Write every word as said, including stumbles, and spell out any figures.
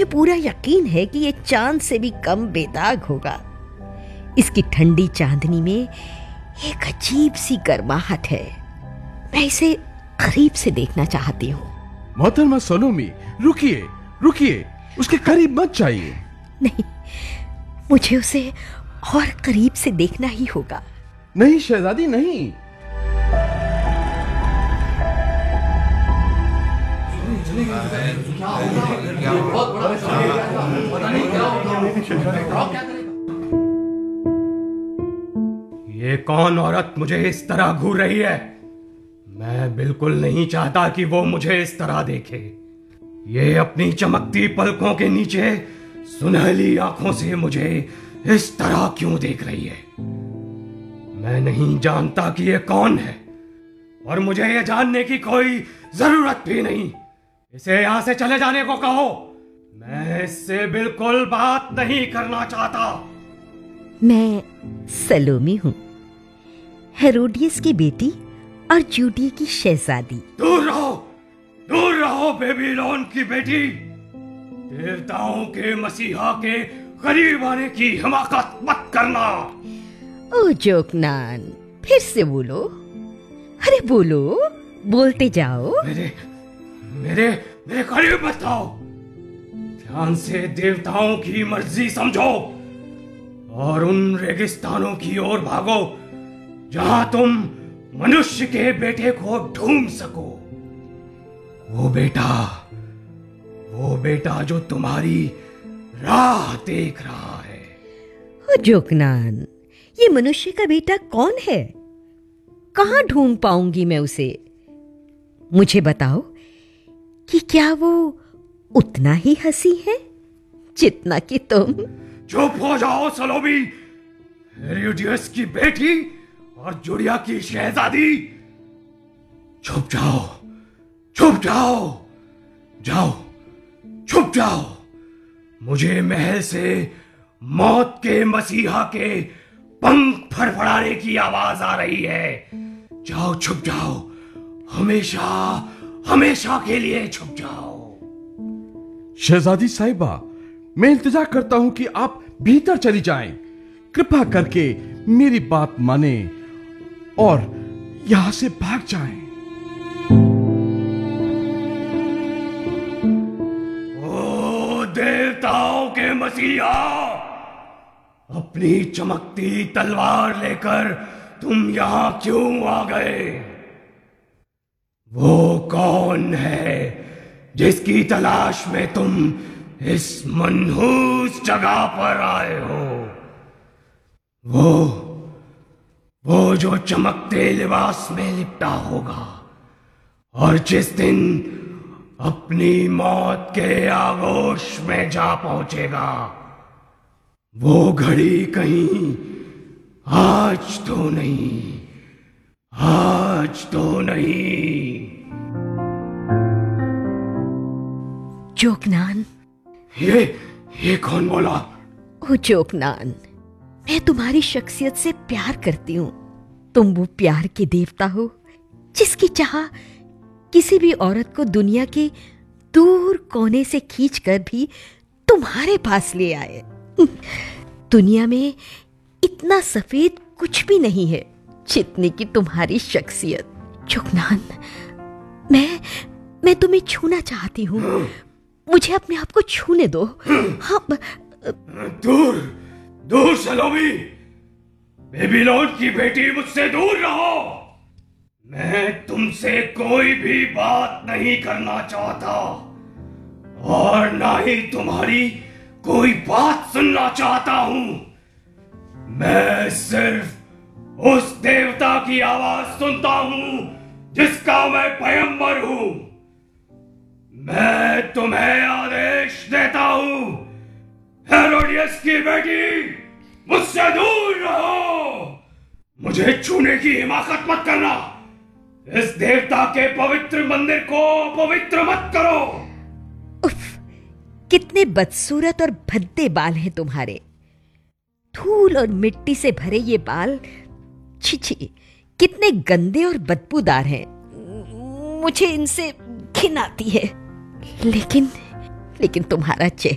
पूरा यकीन है कि ये चांद से भी कम बेदाग होगा। इसकी ठंडी चांदनी में एक अजीब सी गर्माहट है। मैं इसे करीब से देखना चाहती हूँ। मोहतरमा सलोमी, रुकिए रुकिए, उसके करीब मत जाइए। नहीं, मुझे उसे और करीब से देखना ही होगा। नहीं शहजादी, नहीं। ये कौन औरत मुझे इस तरह घूर रही है? मैं बिल्कुल नहीं चाहता कि वो मुझे इस तरह देखे। ये अपनी चमकती पलकों के नीचे सुनहली आंखों से मुझे इस तरह क्यों देख रही है? मैं नहीं जानता कि ये कौन है और मुझे ये जानने की कोई जरूरत भी नहीं। इसे यहां से चले जाने को कहो। मैं इससे बिल्कुल बात नहीं करना चाहता। मैं सलोमी हूँ, हेरोडियस की बेटी और जूडिया की शहजादी। दूर रहो, दूर रहो बेबीलोन की बेटी। देवताओं के मसीहा के करीब आने की हिमाकत मत करना। ओ जोकनान, फिर से बोलो। अरे बोलो, बोलते जाओ। मेरे मेरे मेरे करीब मत आओ। ध्यान से देवताओं की मर्जी समझो और उन रेगिस्तानों की ओर भागो जहां तुम मनुष्य के बेटे को ढूंढ सको। वो बेटा वो बेटा जो तुम्हारी राह देख रहा है। ओ जोकनान, ये मनुष्य का बेटा कौन है? कहां ढूंढ पाऊंगी मैं उसे? मुझे बताओ कि क्या वो उतना ही हंसी है जितना कि तुम? चुप हो जाओ सलोमी, हेरोडियस की बेटी और जूडिया की शहजादी। चुप जाओ, चुप जाओ, जाओ, चुप जाओ। मुझे महल से मौत के मसीहा के पंख फड़फड़ाने की आवाज आ रही है। जाओ, छुप जाओ, हमेशा हमेशा के लिए छुप जाओ। शहजादी साहिबा, मैं इंतजार करता हूं कि आप भीतर चली जाएं। कृपा करके मेरी बात माने और यहां से भाग जाएं। ओ देवताओं के मसीहा, अपनी चमकती तलवार लेकर तुम यहां क्यों आ गए? वो कौन है जिसकी तलाश में तुम इस मनहूस जगह पर आए हो? वो वो जो चमकते लिबास में लिपटा होगा और जिस दिन अपनी मौत के आगोश में जा पहुंचेगा, वो घड़ी कहीं आज तो नहीं, आज तो नहीं। जोकनान, ये ये कौन बोला? ओ जोकनान, मैं तुम्हारी शख्सियत से प्यार करती हूँ। तुम वो प्यार के देवता हो जिसकी चाह किसी भी औरत को दुनिया के दूर कोने से खींचकर भी तुम्हारे पास ले आए। दुनिया में इतना सफेद कुछ भी नहीं है जितनी कि तुम्हारी शख्सियत। जोकनान, मैं मैं तुम्हें छूना चाहती हूँ। मुझे अपने आप को छूने दो। हाँ, दूर दूर सलोमी, बेबीलोन की बेटी, मुझसे दूर रहो। मैं तुमसे कोई भी बात नहीं करना चाहता और ना ही तुम्हारी कोई बात सुनना चाहता हूं। मैं सिर्फ उस देवता की आवाज सुनता हूं जिसका मैं पैगंबर हूं। मैं तुम्हें आदेश देता हूं, हेरोडियस की बेटी, मुझसे दूर रहो। मुझे छूने की हिमाकत मत करना। इस देवता के पवित्र मंदिर को पवित्र मत करो। उफ, कितने बदसूरत और भद्दे बाल हैं तुम्हारे। धूल और मिट्टी से भरे ये बाल, छी छी, कितने गंदे और बदबूदार हैं। मुझे इनसे घिन आती है। लेकिन लेकिन तुम्हारा चेहरा